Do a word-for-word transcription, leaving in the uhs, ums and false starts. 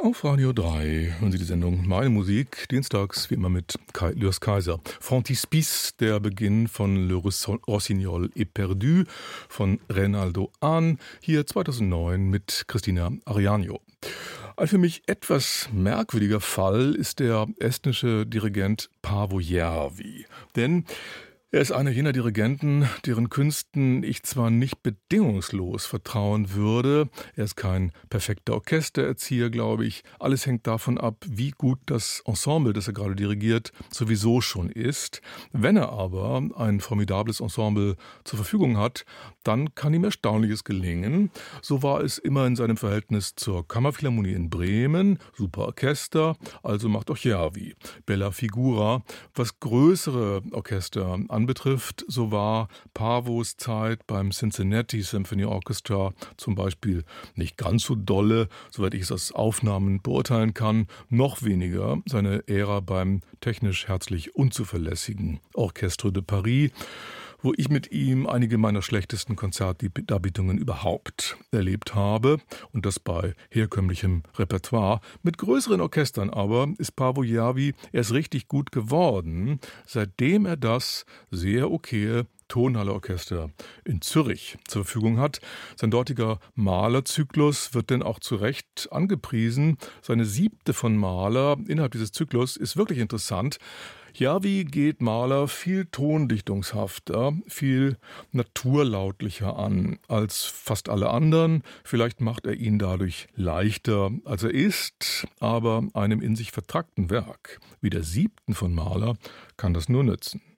Auf Radio drei hören Sie die Sendung Meine Musik, dienstags wie immer mit Kai Lürs Kaiser. Frontispice, der Beginn von Le Rossignol est perdu von Reynaldo Ahn, hier zweitausendneun mit Christina Arianjo. Ein für mich etwas merkwürdiger Fall ist der estnische Dirigent Paavo Järvi, denn er ist einer jener Dirigenten, deren Künsten ich zwar nicht bedingungslos vertrauen würde. Er ist kein perfekter Orchestererzieher, glaube ich. Alles hängt davon ab, wie gut das Ensemble, das er gerade dirigiert, sowieso schon ist. Wenn er aber ein formidables Ensemble zur Verfügung hat, dann kann ihm Erstaunliches gelingen. So war es immer in seinem Verhältnis zur Kammerphilharmonie in Bremen. Super Orchester, also macht auch Järvi. Bella Figura, was größere Orchester anbetrifft, so war Paavos Zeit beim Cincinnati Symphony Orchestra zum Beispiel nicht ganz so dolle, soweit ich es aus Aufnahmen beurteilen kann, noch weniger seine Ära beim technisch herzlich unzuverlässigen Orchestre de Paris, wo ich mit ihm einige meiner schlechtesten Konzertdarbietungen überhaupt erlebt habe, und das bei herkömmlichem Repertoire. Mit größeren Orchestern aber ist Paavo Järvi erst richtig gut geworden, seitdem er das sehr okaye Tonhalle-Orchester in Zürich zur Verfügung hat. Sein dortiger Mahler-Zyklus wird denn auch zu Recht angepriesen. Seine siebte von Mahler innerhalb dieses Zyklus ist wirklich interessant. Järvi geht Mahler viel tondichtungshafter, viel naturlautlicher an als fast alle anderen. Vielleicht macht er ihn dadurch leichter, als er ist, aber einem in sich vertrackten Werk wie der siebten von Mahler kann das nur nützen.